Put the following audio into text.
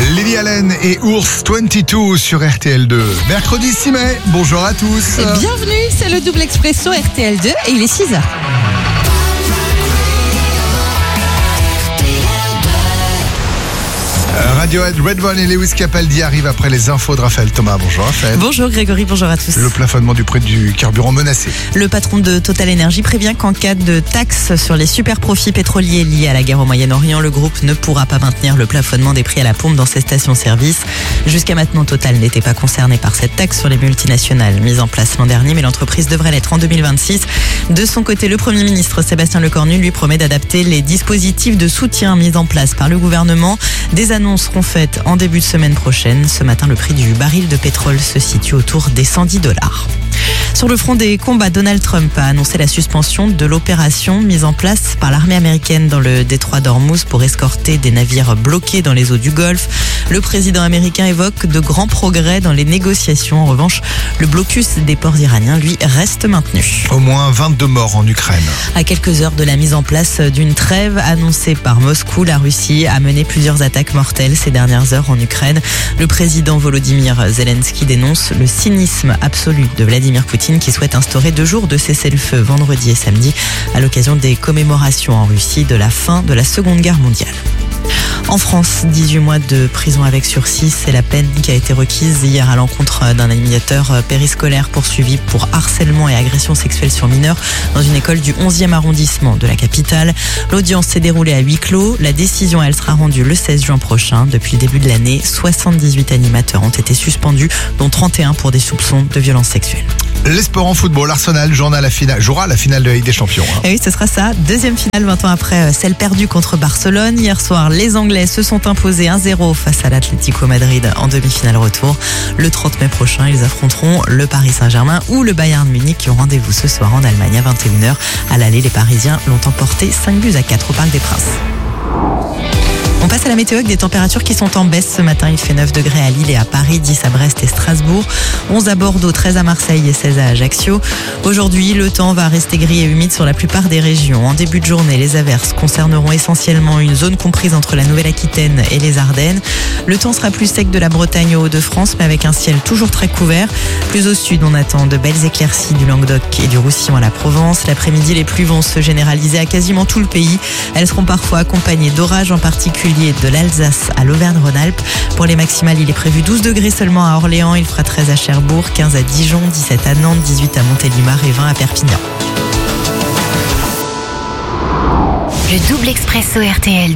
Lily Allen et Ours 22 sur RTL2. Mercredi 6 mai, bonjour à tous. Bienvenue, c'est le double expresso RTL2 et il est 6h. Radiohead, Redbone et Lewis Capaldi arrivent après les infos de Raphaël Thomas. Bonjour Raphaël. Bonjour Grégory, bonjour à tous. Le plafonnement du prix du carburant menacé. Le patron de Total Energy prévient qu'en cas de taxe sur les super profits pétroliers liés à la guerre au Moyen-Orient, le groupe ne pourra pas maintenir le plafonnement des prix à la pompe dans ses stations-service. Jusqu'à maintenant, Total n'était pas concerné par cette taxe sur les multinationales mise en place l'an dernier, mais l'entreprise devrait l'être en 2026. De son côté, le Premier ministre Sébastien Lecornu lui promet d'adapter les dispositifs de soutien mis en place par le gouvernement. Des annonces seront faites en début de semaine prochaine. Ce matin, le prix du baril de pétrole se situe autour des $110. Sur le front des combats, Donald Trump a annoncé la suspension de l'opération mise en place par l'armée américaine dans le détroit d'Ormuz pour escorter des navires bloqués dans les eaux du Golfe. Le président américain évoque de grands progrès dans les négociations. En revanche, le blocus des ports iraniens, lui, reste maintenu. Au moins 22 morts en Ukraine. À quelques heures de la mise en place d'une trêve annoncée par Moscou, la Russie a mené plusieurs attaques mortelles ces dernières heures en Ukraine. Le président Volodymyr Zelensky dénonce le cynisme absolu de Vladimir Poutine qui souhaite instaurer 2 jours de cessez-le-feu vendredi et samedi à l'occasion des commémorations en Russie de la fin de la Seconde Guerre mondiale. En France, 18 mois de prison avec sursis, c'est la peine qui a été requise hier à l'encontre d'un animateur périscolaire poursuivi pour harcèlement et agression sexuelle sur mineurs dans une école du 11e arrondissement de la capitale. L'audience s'est déroulée à huis clos. La décision, elle sera rendue le 16 juin prochain. Depuis le début de l'année, 78 animateurs ont été suspendus, dont 31 pour des soupçons de violences sexuelles. Les sports en football, Arsenal jouera la finale de la Ligue des Champions. Et oui, ce sera ça. Deuxième finale 20 ans après celle perdue contre Barcelone. Hier soir, les Anglais se sont imposés 1-0 face à l'Atlético Madrid en demi-finale retour. Le 30 mai prochain, ils affronteront le Paris Saint-Germain ou le Bayern Munich qui ont rendez-vous ce soir en Allemagne à 21h. À l'aller, les Parisiens l'ont emporté 5-4 au Parc des Princes. On passe à la météo avec des températures qui sont en baisse ce matin. Il fait 9 degrés à Lille et à Paris, 10 à Brest et Strasbourg, 11 à Bordeaux, 13 à Marseille et 16 à Ajaccio. Aujourd'hui, le temps va rester gris et humide sur la plupart des régions. En début de journée, les averses concerneront essentiellement une zone comprise entre la Nouvelle-Aquitaine et les Ardennes. Le temps sera plus sec de la Bretagne au Hauts-de-France, mais avec un ciel toujours très couvert. Plus au sud, on attend de belles éclaircies du Languedoc et du Roussillon à la Provence. L'après-midi, les pluies vont se généraliser à quasiment tout le pays. Elles seront parfois accompagnées d'orages, en particulier de l'Alsace à l'Auvergne-Rhône-Alpes. Pour les maximales, il est prévu 12 degrés seulement à Orléans, il fera 13 à Cherbourg, 15 à Dijon, 17 à Nantes, 18 à Montélimar et 20 à Perpignan. Le double expresso RTL.